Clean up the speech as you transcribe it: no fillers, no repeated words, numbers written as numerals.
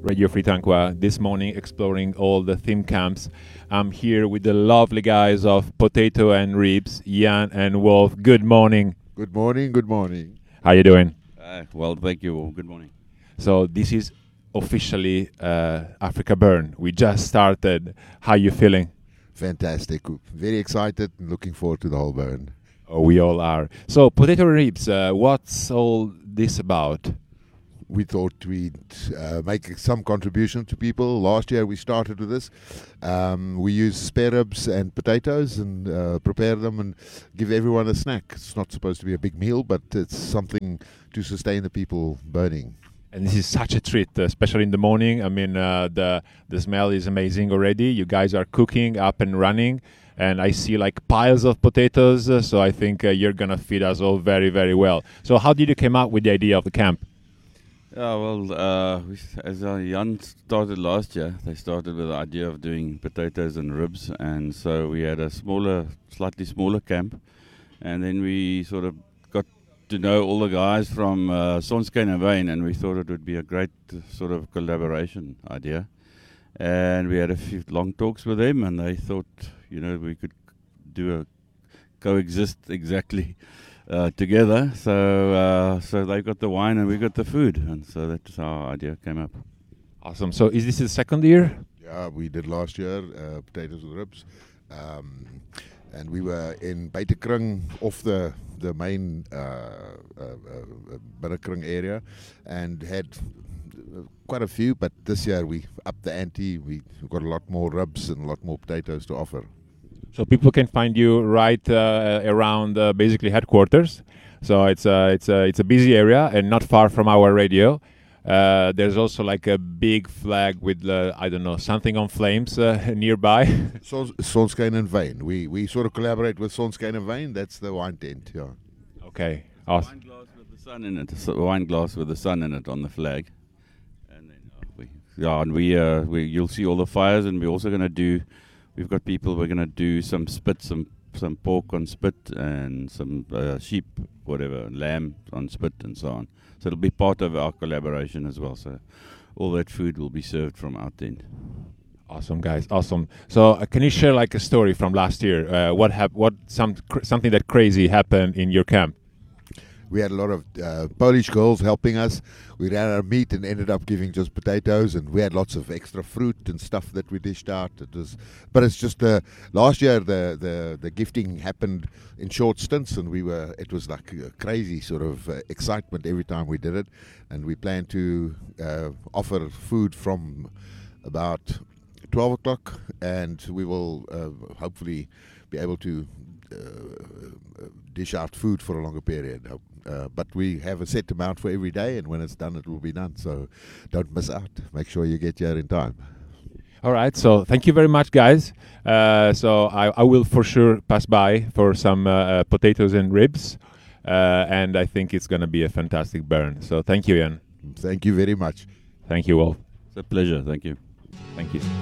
Radio Free Tanqua this morning, exploring all the theme camps. I'm here with the lovely guys of Potato and Ribs, Jan and Wolf. Good morning. Good morning, good morning. How you doing? Well, thank you. Good morning. So this is officially Africa Burn. We just started. How you feeling? Fantastic. Very excited and looking forward to the whole burn. Oh, we all are. So Potato and Ribs, what's all this about? We thought we'd make some contribution to people. Last year we started with this. We use spare ribs and potatoes and prepare them and give everyone a snack. It's not supposed to be a big meal, but it's something to sustain the people burning. And this is such a treat, especially in the morning. I mean, the smell is amazing already. You guys are cooking, up and running. And I see like piles of potatoes. So I think you're going to feed us all very, very well. So how did you come up with the idea of the camp? Yeah, well, as Jan started last year, they started with the idea of doing potatoes and ribs, and so we had a slightly smaller camp, and then we sort of got to know all the guys from Sonskyn and Wyn, and we thought it would be a great sort of collaboration idea, and we had a few long talks with them, and they thought, we could do a coexist exactly. Together, so they got the wine and we got the food, and so that's how our idea came up. Awesome. So is this the second year? Yeah, we did last year, potatoes with ribs, and we were in Buitekring off the main Binnekring area, and had quite a few. But this year we upped the ante. We got a lot more ribs and a lot more potatoes to offer. So people can find you right around basically headquarters. So it's a busy area and not far from our radio. There's also like a big flag with something on flames nearby. Sonskyn and Wyn. We sort of collaborate with Sonskyn and Wyn. That's the wine tent. Yeah. Okay. Awesome. Wine glass with the sun in it. A wine glass with the sun in it on the flag. And then you'll see all the fires, and we're also going to do. We've got people. We're going to do some spit, some pork on spit, and some sheep, whatever, lamb on spit, and so on. So it'll be part of our collaboration as well. So all that food will be served from our tent. Awesome, guys. Awesome. So can you share like a story from last year? Something that crazy happened in your camp? We had a lot of Polish girls helping us. We ran out of meat and ended up giving just potatoes, and we had lots of extra fruit and stuff that we dished out. But it's just last year the gifting happened in short stints, and it was like a crazy sort of excitement every time we did it. And we plan to offer food from about 12 o'clock, and we will hopefully be able to dish out food for a longer period. But we have a set amount for every day, and when it's done, it will be done. So don't miss out. Make sure you get here in time. All right. So thank you very much, guys. So I will for sure pass by for some potatoes and ribs. And I think it's going to be a fantastic burn. So thank you, Jan. Thank you very much. Thank you, Wolf. It's a pleasure. Thank you. Thank you.